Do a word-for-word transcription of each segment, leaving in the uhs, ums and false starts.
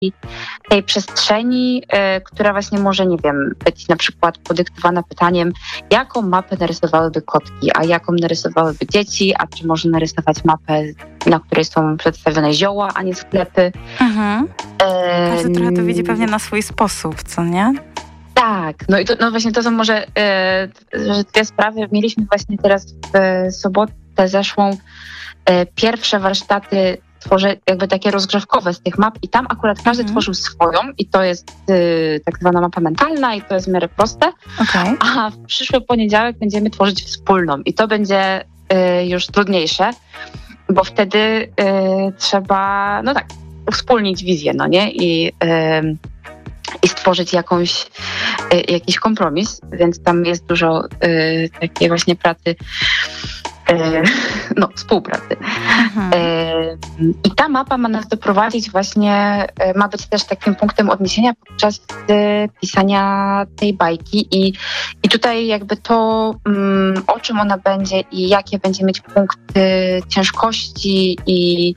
tej przestrzeni, y, która właśnie może, nie wiem, być na przykład podyktowana pytaniem, jaką mapę narysowałyby kotki, a jaką narysowałyby dzieci, a czy można narysować mapę, na której są przedstawione zioła, a nie sklepy. Mhm. Każdy um, trochę to widzi pewnie na swój sposób, co nie? Tak, no i to, no właśnie to są może e, dwie sprawy. Mieliśmy właśnie teraz w sobotę zeszłą e, pierwsze warsztaty tworzę, jakby takie rozgrzewkowe z tych map i tam akurat każdy mm. tworzył swoją i to jest e, tak zwana mapa mentalna i to jest w miarę proste, okay. A w przyszły poniedziałek będziemy tworzyć wspólną i to będzie e, już trudniejsze, bo wtedy e, trzeba, no tak, uwspólnić wizję, no nie? I e, i stworzyć jakąś, y, jakiś kompromis, więc tam jest dużo y, takiej właśnie pracy, y, no współpracy. Mhm. Y, I ta mapa ma nas doprowadzić właśnie, y, ma być też takim punktem odniesienia podczas y, pisania tej bajki i, i tutaj jakby to, um, o czym ona będzie i jakie będzie mieć punkty ciężkości i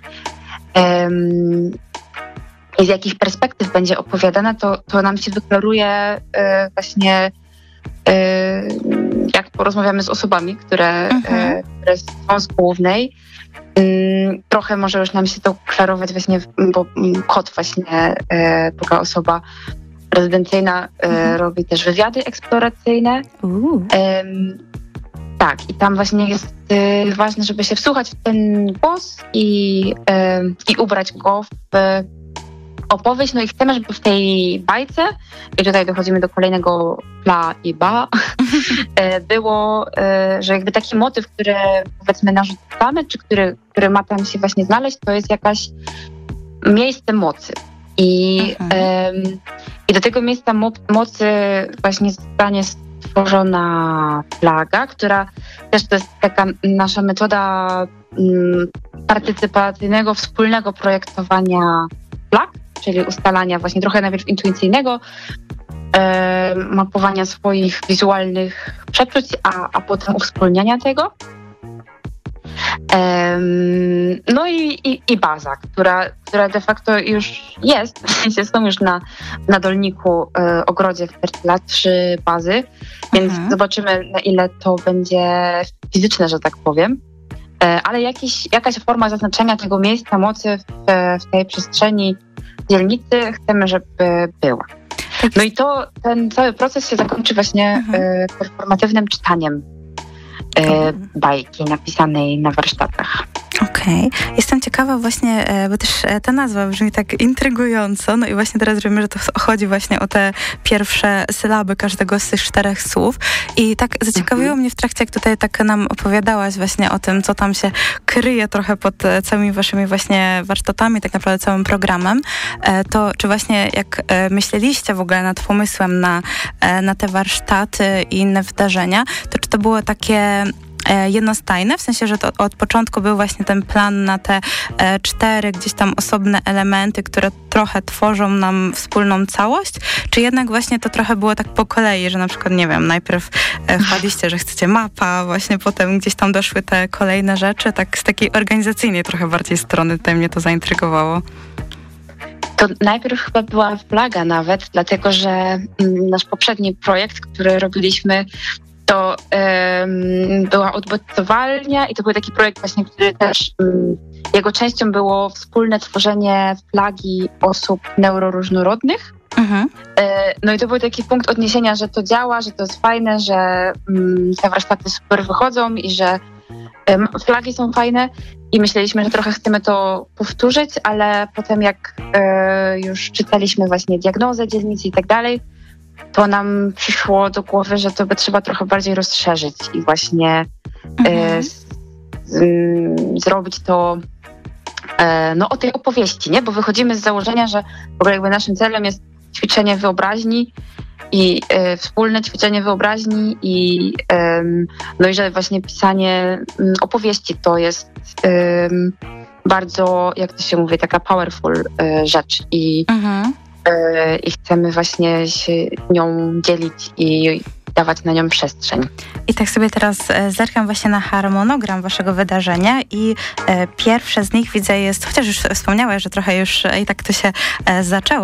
um, i z jakich perspektyw będzie opowiadane, to, to nam się wyklaruje y, właśnie y, jak porozmawiamy z osobami, które, mhm. y, które są z głównej. Y, trochę może już nam się to klarować właśnie, bo Kot właśnie, y, druga osoba rezydencyjna, y, mhm. robi też wywiady eksploracyjne. Y, tak, i tam właśnie jest y, ważne, żeby się wsłuchać w ten głos i, y, i ubrać go w opowieść, no i chcemy, żeby w tej bajce, i tutaj dochodzimy do kolejnego pla i ba, było, że jakby taki motyw, który powiedzmy narzucamy, czy który, który ma tam się właśnie znaleźć, to jest jakaś miejsce mocy. I, um, i do tego miejsca mo- mocy właśnie zostanie stworzona flaga, która też to jest taka nasza metoda um, partycypacyjnego, wspólnego projektowania flag, czyli ustalania właśnie trochę najpierw intuicyjnego, e, mapowania swoich wizualnych przeczuć, a, a potem uwspólniania tego. E, no i, i, i baza, która, która de facto już jest, w sensie są już na, na Dolniku e, ogrodzie w Tertla trzy bazy, więc mhm. zobaczymy, na ile to będzie fizyczne, że tak powiem. E, ale jakiś, jakaś forma zaznaczenia tego miejsca mocy w, w tej przestrzeni dzielnicy chcemy, żeby była. No i to, ten cały proces się zakończy właśnie mhm. e, performatywnym czytaniem e, bajki napisanej na warsztatach. Okej. Okay. Jestem ciekawa właśnie, bo też ta nazwa brzmi tak intrygująco, no i właśnie teraz wiemy, że to chodzi właśnie o te pierwsze sylaby każdego z tych czterech słów i tak zaciekawiło mhm. mnie w trakcie, jak tutaj tak nam opowiadałaś właśnie o tym, co tam się kryje trochę pod całymi waszymi właśnie warsztatami, tak naprawdę całym programem, to czy właśnie jak myśleliście w ogóle nad pomysłem na, na te warsztaty i inne wydarzenia, to czy to było takie jednostajne, w sensie, że to od początku był właśnie ten plan na te e, cztery gdzieś tam osobne elementy, które trochę tworzą nam wspólną całość, czy jednak właśnie to trochę było tak po kolei, że na przykład, nie wiem, najpierw e, wpadliście, że chcecie mapa, właśnie potem gdzieś tam doszły te kolejne rzeczy, tak z takiej organizacyjnej trochę bardziej strony, tutaj mnie to zaintrygowało. To najpierw chyba była flaga nawet, dlatego że mm, nasz poprzedni projekt, który robiliśmy, to um, była odbudowalnia i to był taki projekt właśnie, który też um, jego częścią było wspólne tworzenie flagi osób neuroróżnorodnych. Mhm. E, no i to był taki punkt odniesienia, że to działa, że to jest fajne, że um, te warsztaty super wychodzą i że um, flagi są fajne i myśleliśmy, że trochę chcemy to powtórzyć, ale potem jak e, już czytaliśmy właśnie diagnozę dzielnicy i tak dalej, to nam przyszło do głowy, że to by trzeba trochę bardziej rozszerzyć i właśnie mhm. e, z, z, zrobić to e, no, o tej opowieści, nie? Bo wychodzimy z założenia, że w ogóle jakby naszym celem jest ćwiczenie wyobraźni i e, wspólne ćwiczenie wyobraźni i e, no i że właśnie pisanie m, opowieści to jest e, bardzo, jak to się mówi, taka powerful e, rzecz i mhm. i chcemy właśnie się nią dzielić i dawać na nią przestrzeń. I tak sobie teraz zerkam właśnie na harmonogram waszego wydarzenia i pierwsze z nich widzę jest, chociaż już wspomniałeś, że trochę już i tak to się zaczęło,